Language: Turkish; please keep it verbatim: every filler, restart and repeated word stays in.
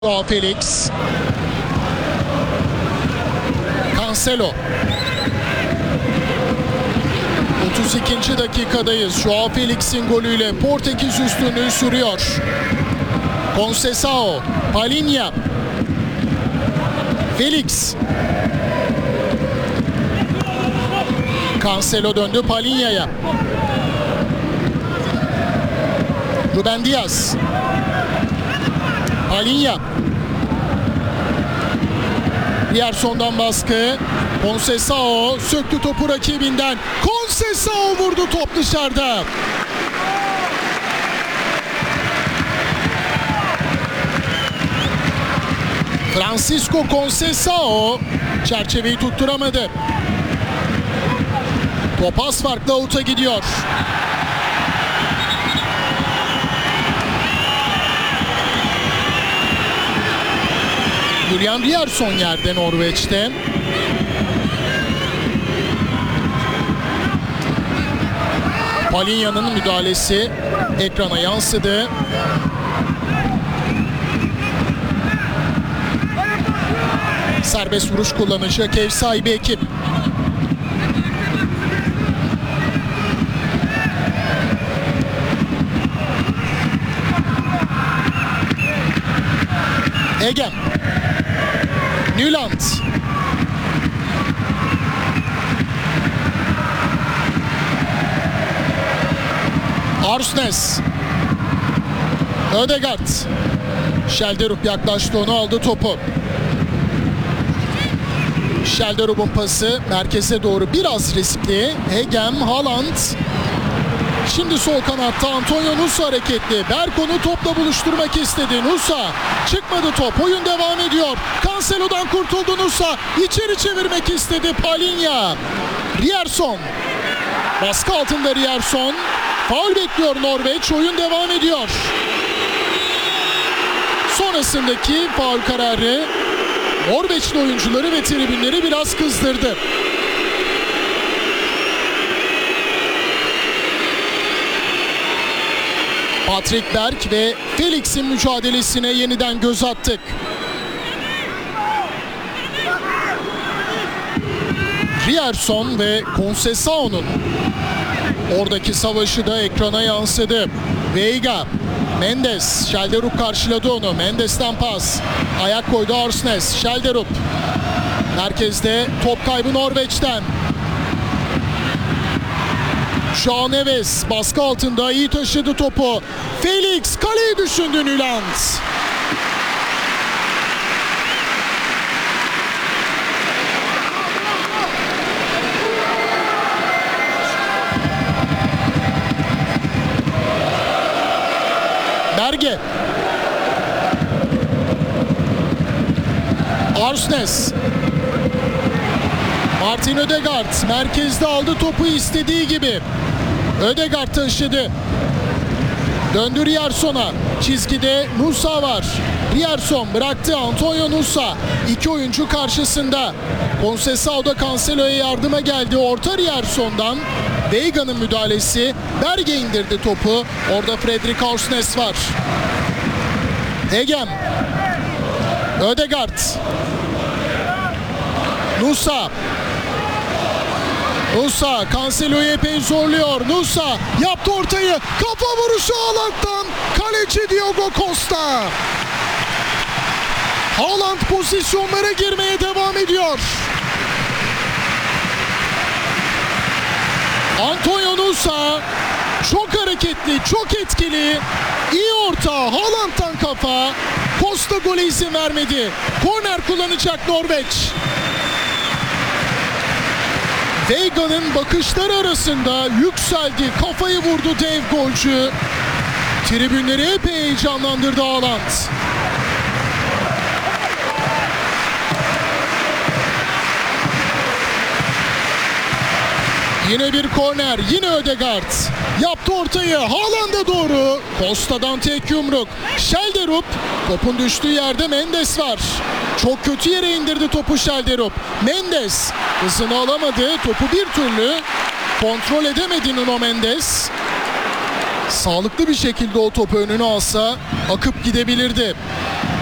Joao Felix. Cancelo. otuz ikinci dakikadayız. Joao Felix'in golüyle Portekiz üstünlüğü sürüyor. Conceição, Palhinha. Felix. Cancelo döndü Palhinha'ya. Ruben Dias. Palhinha. Rierson'dan baskı. Conceição söktü topu rakibinden. Conceição vurdu, top dışarıda. Francisco Conceição çerçeveyi tutturamadı. Top az farklı out'a gidiyor. Julian Rierson yerde Norveç'te. Palhinha'nın müdahalesi ekrana yansıdı. Serbest vuruş kullanacak ev sahibi ekip. Egem. Nyland. Arsnes. Ødegaard. Schelderup yaklaştı, onu aldı topu. Schelderup'un pası merkeze doğru biraz riskli. Egem, Haaland. Şimdi sol kanatta Antonio Nusa hareketli. Berkon'u topla buluşturmak istedi. Nusa çıkmadı top. Oyun devam ediyor. Cancelo'dan kurtuldu Nusa. İçeri çevirmek istedi Palhinha. Rierson. Baskı altında Rierson. Faul bekliyor Norveç. Oyun devam ediyor. Sonrasındaki faul kararı Norveçli oyuncuları ve tribünleri biraz kızdırdı. Patrick Berg ve Felix'in mücadelesine yeniden göz attık. Rierson ve Conceição'nun oradaki savaşı da ekrana yansıdı. Veiga, Mendes, Schelderup karşıladı onu. Mendes'ten pas. Ayak koydu Arsnes. Schelderup. Merkezde top kaybı Norveç'ten. João Neves baskı altında iyi taşıdı topu. Felix kaleyi düşündü Nyland. Berge. Arsnes. Martin Ødegaard merkezde aldı topu istediği gibi. Ødegaard taşıdı. Döndü Rierson'a. Çizgide Nusa var. Rierson bıraktı. Antonio Nusa. İki oyuncu karşısında. Conceição da Cancelo'ya yardıma geldi. Orta Rierson'dan. Veiga'nın müdahalesi. Berge indirdi topu. Orada Fredrik Arsnes var. Egem. Ødegaard. Nusa. Nusa Cancelo'yu epey zorluyor. Nusa yaptı ortayı. Kafa vuruşu Haaland'dan. Kaleci Diogo Costa. Haaland pozisyonlara girmeye devam ediyor. Antonio Nusa çok hareketli, çok etkili. İyi orta. Haaland'dan kafa. Costa gole izin vermedi. Korner kullanacak Norveç. Veiga'nın bakışları arasında yükseldi. Kafayı vurdu dev golcü. Tribünleri epey heyecanlandırdı Haaland. Yine bir korner. Yine Ødegaard. Yaptı ortayı. Haaland'a doğru. Costa'dan tek yumruk. Schelderup. Topun düştüğü yerde Mendes var. Çok kötü yere indirdi topu Schelderup. Mendes hızını alamadı. Topu bir türlü kontrol edemedi Nuno Mendes. Sağlıklı bir şekilde o topu önüne alsa akıp gidebilirdi.